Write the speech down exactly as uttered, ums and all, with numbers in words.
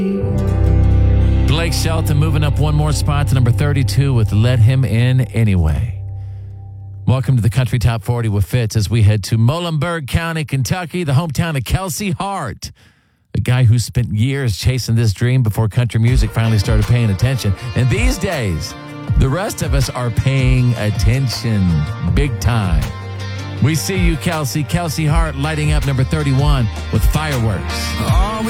Blake Shelton moving up one more spot to number thirty-two with Let Him In Anyway. Welcome to the Country Top forty with Fitz as we head to Muhlenberg County, Kentucky, the hometown of Kelsey Hart, a guy who spent years chasing this dream before country music finally started paying attention. And these days, the rest of us are paying attention big time. We see you, Kelsey. Kelsey Hart lighting up number thirty-one with Fireworks. All we